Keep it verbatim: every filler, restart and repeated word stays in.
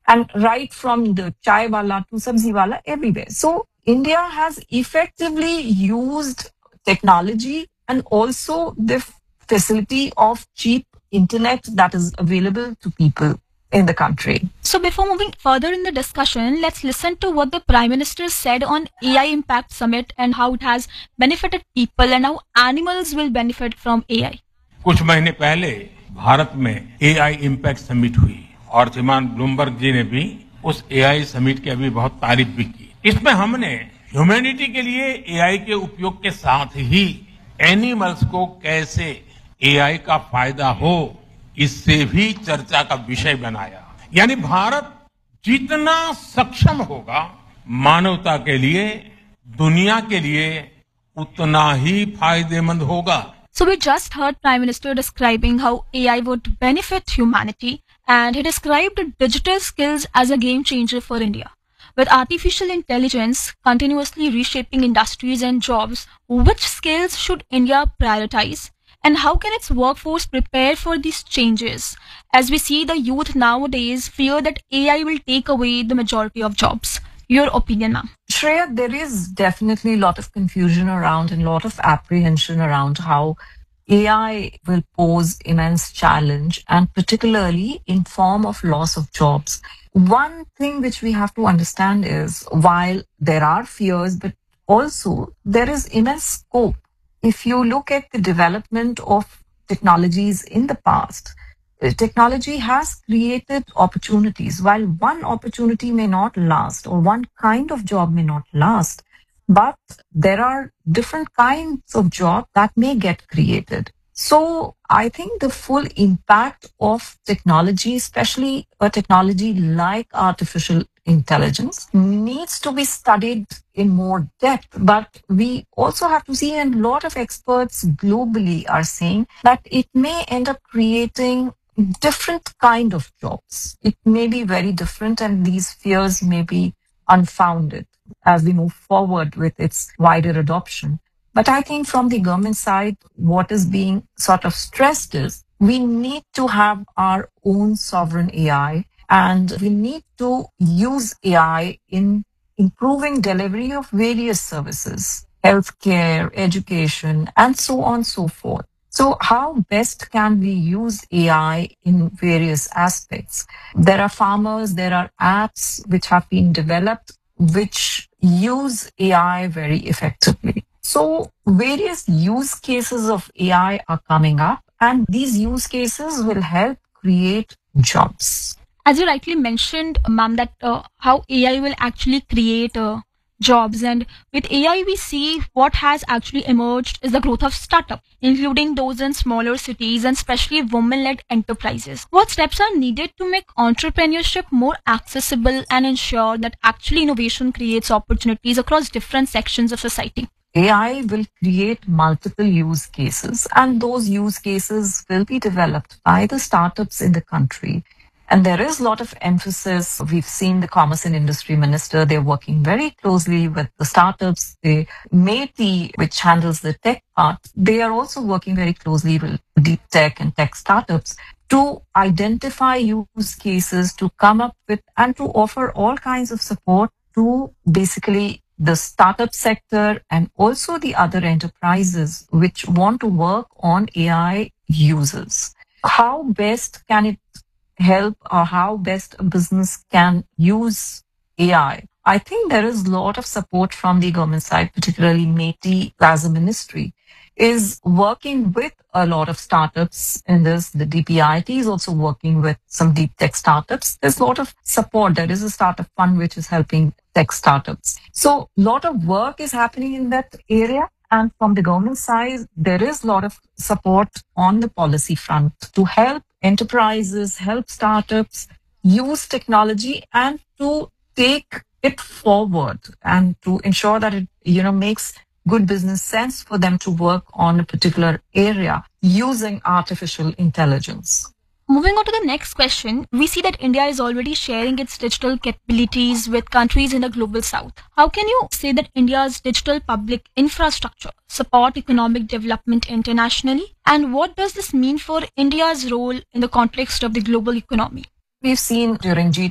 and right from the chai wala to sabzi wala, everywhere. So India has effectively used technology and also the facility of cheap internet that is available to people in the country. So before moving further in the discussion, let's listen to what the Prime Minister said on A I Impact Summit and how it has benefited people and how animals will benefit from A I. कुछ महीने पहले भारत में ए आई impact summit हुई और श्रीमान Bloomberg जी ने भी उस ए आई समिट की अभी बहुत तारीफ भी की। इसमें हमने ह्यूमैनिटी के लिए ए आई के उपयोग के साथ ही एनिमल्स को कैसे ए आई का फायदा हो, इससे भी चर्चा का विषय बनाया। यानी भारत जितना सक्षम होगा मानवता के लिए, दुनिया के लिए उतना ही फायदेमंद होगा। So we just heard Prime Minister describing how A I would benefit humanity, and he described digital skills as a game changer for India. With artificial intelligence continuously reshaping industries and jobs, which skills should India prioritize? And how can its workforce prepare for these changes? As we see, the youth nowadays fear that A I will take away the majority of jobs. Your opinion, ma'am? Shreya, there is definitely a lot of confusion around and a lot of apprehension around how A I will pose immense challenge, and particularly in form of loss of jobs. One thing which we have to understand is while there are fears, but also there is immense scope. If you look at the development of technologies in the past, technology has created opportunities. While one opportunity may not last or one kind of job may not last, but there are different kinds of jobs that may get created. So I think the full impact of technology, especially a technology like artificial intelligence, needs to be studied in more depth. But we also have to see, and a lot of experts globally are saying that it may end up creating different kind of jobs. It may be very different, and these fears may be unfounded as we move forward with its wider adoption. But I think from the government side, what is being sort of stressed is we need to have our own sovereign A I, and we need to use A I in improving delivery of various services, healthcare, education, and so on and so forth. So how best can we use A I in various aspects? There are farmers, there are apps which have been developed which use A I very effectively. So various use cases of A I are coming up, and these use cases will help create jobs. As you rightly mentioned, ma'am, that uh, how A I will actually create uh, jobs, and with A I we see what has actually emerged is the growth of startup, including those in smaller cities and especially women-led enterprises. What steps are needed to make entrepreneurship more accessible and ensure that actually innovation creates opportunities across different sections of society? A I will create multiple use cases, and those use cases will be developed by the startups in the country. And there is a lot of emphasis. We've seen the Commerce and Industry Minister, they're working very closely with the startups. The MeitY, which handles the tech part, they are also working very closely with deep tech and tech startups to identify use cases, to come up with and to offer all kinds of support to basically the startup sector and also the other enterprises which want to work on A I users. How best can it help, or how best a business can use A I? I think there is a lot of support from the government side, particularly MeitY as a ministry is working with a lot of startups in this. The D P I T is also working with some deep tech startups. There's a lot of support. There is a startup fund which is helping tech startups. So a lot of work is happening in that area. And from the government side, there is a lot of support on the policy front to help enterprises, help startups use technology and to take it forward and to ensure that it, you know, makes good business sense for them to work on a particular area using artificial intelligence. Moving on to the next question, we see that India is already sharing its digital capabilities with countries in the global south. How can you say that India's digital public infrastructure support economic development internationally? And what does this mean for India's role in the context of the global economy? We've seen during G